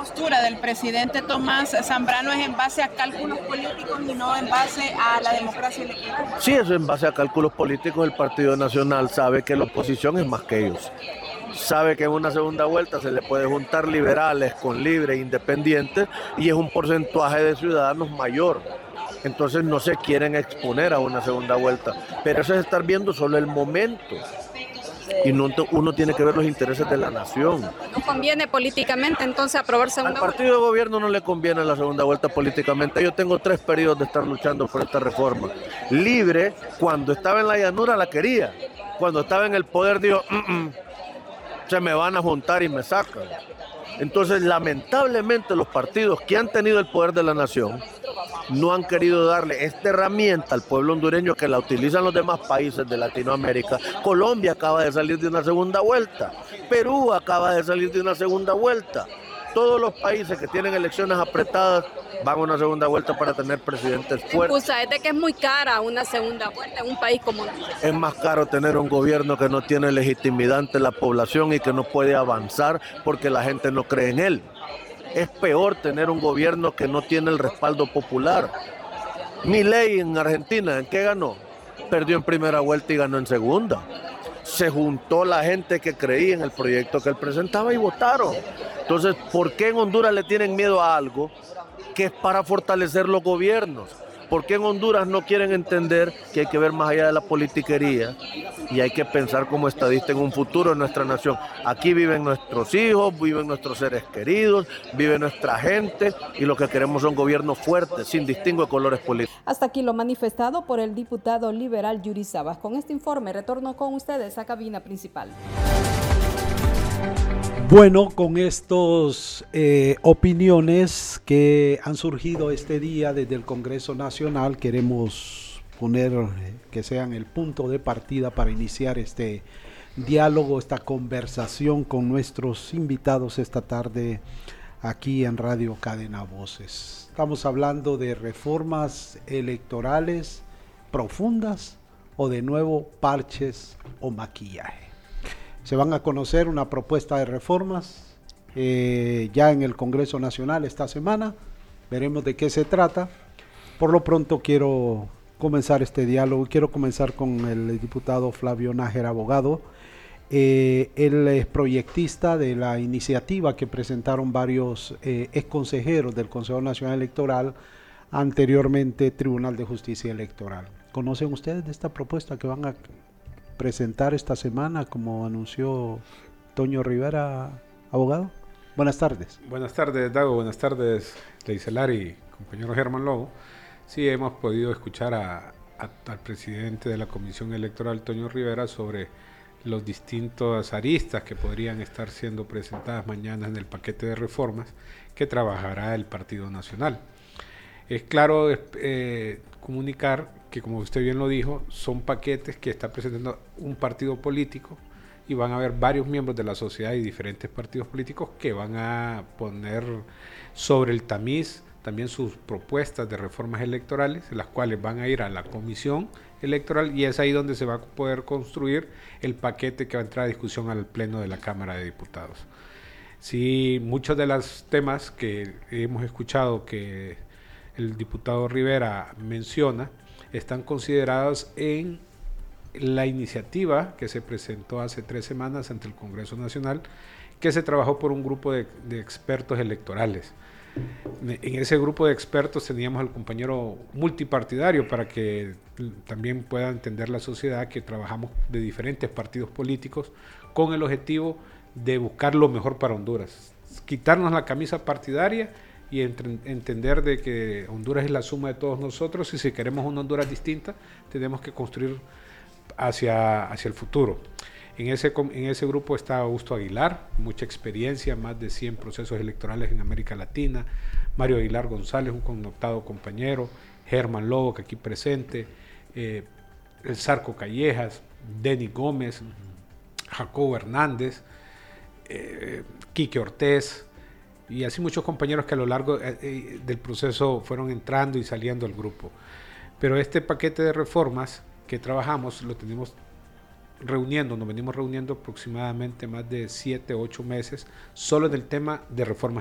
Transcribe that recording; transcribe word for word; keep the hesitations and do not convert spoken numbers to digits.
postura del presidente Tomás Zambrano es en base a cálculos políticos y no en base a la democracia electoral. Sí, eso en base a cálculos políticos. El Partido Nacional sabe que la oposición es más que ellos. Sabe que en una segunda vuelta se le puede juntar liberales con libre e independientes y es un porcentaje de ciudadanos mayor. Entonces no se quieren exponer a una segunda vuelta. Pero eso es estar viendo solo el momento. Y no, uno tiene que ver los intereses de la nación. ¿No conviene políticamente entonces aprobar segunda vuelta? Al partido de gobierno no le conviene la segunda vuelta políticamente. Yo tengo tres periodos de estar luchando por esta reforma. Libre, cuando estaba en la llanura la quería. Cuando estaba en el poder dijo, mm -mm, se me van a juntar y me sacan. Entonces, lamentablemente, los partidos que han tenido el poder de la nación no han querido darle esta herramienta al pueblo hondureño que la utilizan los demás países de Latinoamérica. Colombia acaba de salir de una segunda vuelta. Perú acaba de salir de una segunda vuelta. Todos los países que tienen elecciones apretadas van a una segunda vuelta para tener presidentes fuertes. Excusa es de que es muy cara una segunda vuelta en un país como Honduras. Es más caro tener un gobierno que no tiene legitimidad ante la población y que no puede avanzar porque la gente no cree en él. Es peor tener un gobierno que no tiene el respaldo popular. Milei en Argentina, ¿en qué ganó? Perdió en primera vuelta y ganó en segunda. Se juntó la gente que creía en el proyecto que él presentaba y votaron. Entonces, ¿por qué en Honduras le tienen miedo a algo que es para fortalecer los gobiernos? ¿Por qué en Honduras no quieren entender que hay que ver más allá de la politiquería y hay que pensar como estadista en un futuro en nuestra nación? Aquí viven nuestros hijos, viven nuestros seres queridos, vive nuestra gente y lo que queremos son gobiernos fuertes, sin distingo de colores políticos. Hasta aquí lo manifestado por el diputado liberal Yuri Sabas. Con este informe retorno con ustedes a cabina principal. Bueno, con estas eh, opiniones que han surgido este día desde el Congreso Nacional, queremos poner eh, que sean el punto de partida para iniciar este diálogo, esta conversación con nuestros invitados esta tarde aquí en Radio Cadena Voces. Estamos hablando de reformas electorales profundas o de nuevo parches o maquillaje. Se van a conocer una propuesta de reformas eh, ya en el Congreso Nacional esta semana. Veremos de qué se trata. Por lo pronto quiero comenzar este diálogo. Quiero comenzar con el diputado Flavio Nájera, abogado. Eh, él es proyectista de la iniciativa que presentaron varios eh, ex consejeros del Consejo Nacional Electoral, anteriormente Tribunal de Justicia Electoral. ¿Conocen ustedes de esta propuesta que van a presentar esta semana, como anunció Toño Rivera, abogado? Buenas tardes. Buenas tardes, Dago. Buenas tardes, Leicelar y compañero Germán Lobo. Sí, hemos podido escuchar a, a, al presidente de la Comisión Electoral, Toño Rivera, sobre los distintos aristas que podrían estar siendo presentadas mañana en el paquete de reformas que trabajará el Partido Nacional. Es claro eh, comunicar que, como usted bien lo dijo, son paquetes que está presentando un partido político y van a haber varios miembros de la sociedad y diferentes partidos políticos que van a poner sobre el tamiz también sus propuestas de reformas electorales, las cuales van a ir a la comisión electoral y es ahí donde se va a poder construir el paquete que va a entrar a discusión al pleno de la Cámara de Diputados. Sí, muchos de los temas que hemos escuchado que el diputado Rivera menciona están considerados en la iniciativa que se presentó hace tres semanas ante el Congreso Nacional, que se trabajó por un grupo de, de expertos electorales. En ese grupo de expertos teníamos al compañero multipartidario para que también pueda entender la sociedad que trabajamos de diferentes partidos políticos con el objetivo de buscar lo mejor para Honduras, quitarnos la camisa partidaria y entre, entender de que Honduras es la suma de todos nosotros y si queremos una Honduras distinta tenemos que construir hacia, hacia el futuro. En ese, en ese grupo está Augusto Aguilar, mucha experiencia, más de cien procesos electorales en América Latina, Mario Aguilar González, un connotado compañero, Germán Lobo, que aquí presente, eh, el Zarco Callejas, Denny Gómez, Jacobo Hernández, eh, Quique Ortiz, y así muchos compañeros que a lo largo eh, del proceso fueron entrando y saliendo al grupo. Pero este paquete de reformas que trabajamos lo tenemos reuniendo, nos venimos reuniendo aproximadamente más de siete, ocho meses solo en el tema de reformas